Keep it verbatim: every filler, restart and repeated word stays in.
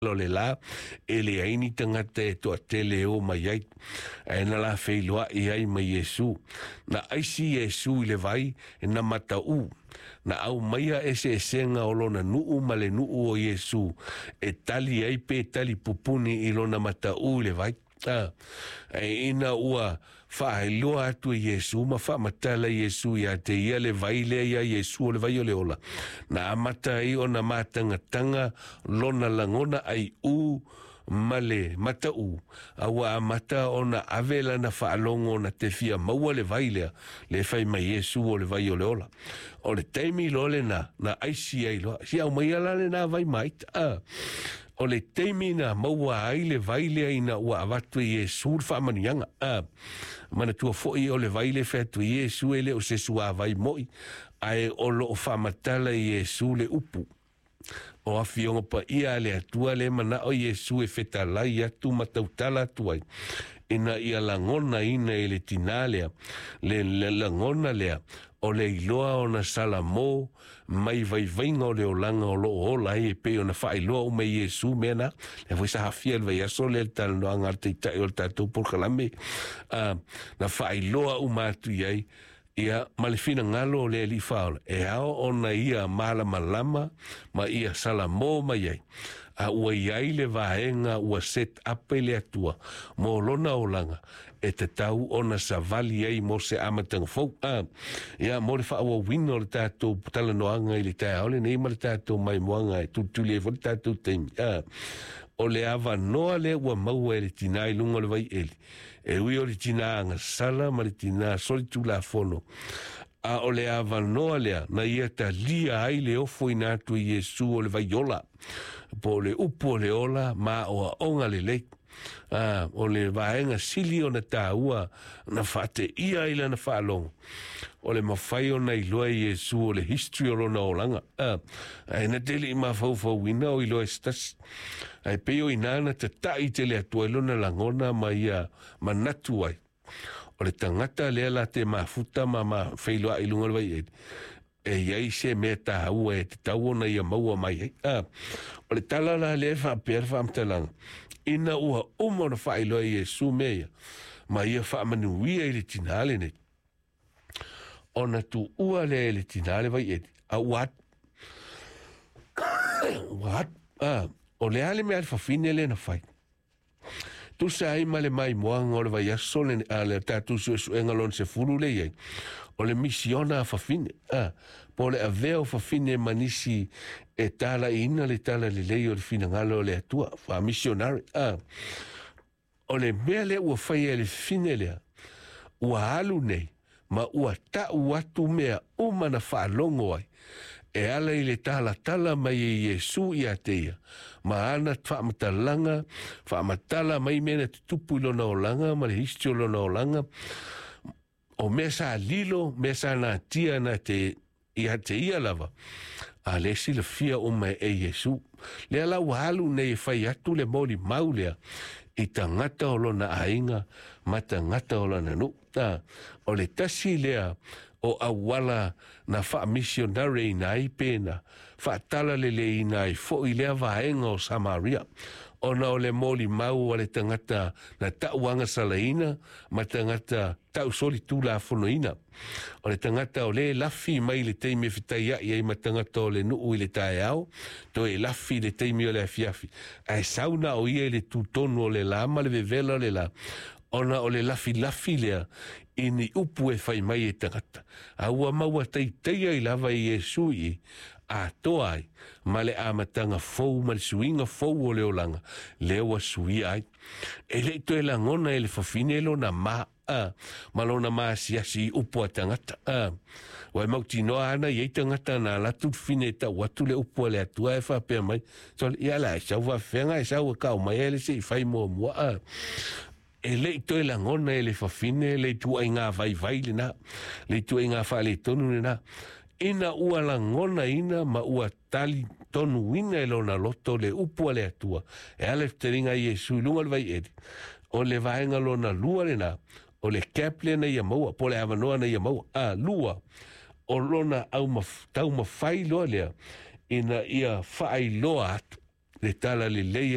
lo le la e le aini tangata e toa tele o mai ai e na la feiloa i ai mai Yesu na aisi Yesu i le vai e na mata u na au maia ese esenga o lona nuu ma le nuu o Yesu e tali ai pe tali pupuni i lona mata u le vai Ah, e ina ua whaeloa atu Yesu ma whamatala Yesu ia te ia le vaile ia Yesu o le vai o le ola na amata i o na matanga tanga lona langona ai u male mata u awa amata o na avela na whaalongo na te fia maua le vaile le whai mai Yesu o le vai o le ola o le teimi lo le na na aisi ai loa si au mai ala le na vai mai ah o le teimi na maua ai le vaile ai na ua avatu i Yesu whaamanianga. Ah, mana tua foi o le vaile wheatu i Yesu ele o se sua vai moi. Ai o lo o whaamatala i Yesu le upu. O awhionga pa ia le atua le mana o Yesu e whetalai atu matautala atuai. Ina ia langona ina e le tinalea, le, le langona lea, o le iloa o na salamo, mai vai vainga o le o langa o loo ola e pe o na wha iloa o me Yesu mena, le fwisa hawhia le vai aso le tala no angar te itai o le tatou por kalame, uh, na wha iloa o matu iai, ia malifina ngalo o le li faola, e hao o na ia mala malama, ma ia salamo mai iai, a ua iai le vaenga ua set ape le atua mo lona o langa e te tau ona sa vali ei mo se amatanga fau a ia mo le wha wino le tātou tala noanga i le tā ole nei ma le tātou mai moanga e tutuli e fo le tātou teimi a o le ava noa le ua maua e le tina i lunga le vai eli e ui o le tina anga sala ma le tina solitu la fono a o le ava noa lea na ia ta lia ai le ofo i nātu i Yesu o le vai ola po le upo le ola ma o onga le lei ah o le vaenga sili o na taua na fate ia ila na falong o le mafai o na iloa i Yesu o le history o lona olanga ah ai na tele ma fau fau wina o iloa estas ai peo inana te tai te le atua ilona langona ma ia manatu ai o le tangata lea la te mafuta ma ma feiloa ilunga le vai e e iai se me ta ua e te tau na ia maua mai ai ah o le tala la le fa per fa amtalanga ina ua umo na fa ilo i Yesu mea ma ia fa manuia i le tinale ne ona tu ua le le tinale vai e a what what ah o le ale me al fa fine le na fai tu sai male mai moanga o le vai aso le ale tatu su su engalon se furu le iai o le misiona fa fine ah po le aveo fa fine manisi e tala ina le tala le lei o le fina ngalo le atua fa missionary ah o le mea le ua fai e le fine lea ua alu nei ma ua ta ua tu mea umana fa longo ai e ala i le tala tala mai e Yesu i ateia ma ana whamatalanga whamatala mai mena te tupu ilona o langa ma le histi o lona o langa o mea sa lilo mea sa na tia na te i te ia lava a le sila fia o mai e Yesu le ala wahalu nei fai atu le moli maulea i ta ngata o lona ainga ma ta ngata o lona nukta o le tasi lea o awala na wha missionary na i pena wha tala le le ina i fo i lea vaenga o Samaria ona o le moli mau o le tangata na tauanga salaina ma tangata tau soli tu la fonoina o le tangata o le lafi mai le teime fitai ai ai ma tangata o le nuu i le tae au to e lafi le teime o le afiafi ai sauna o ia le tutonu o le lama le vevela o le la ona o le lafi lafi lea ini upu e fai mai e tangata a ua maua tei teia i lava i Yesu i a toa ai ma le amatanga fou ma le suinga fou o le olanga le ua sui ai e le to e langona e le fafine e lona ma a ma lona ma si asi upu a tangata a wai mauti noa ana i e tangata na latu fine ta watu le upu le atua e fa pia mai so ia la e sau wa fenga e sau kau mai e le se i fai mua mua a e le to e langona e le fafine le tu ai ngā vai vai le na le tu ai ngā fa le tonu le na ina ua langona ina ma ua tali tonu ina e lona loto le upu le atua e ale fteringa Yesu lunga le vai edi o le vaenga lona lua le na o le keple na ia maua po le avanoa na ia maua a lua o lona au ma tau ma fai loa lea ina ia fai loa atu le tala le leia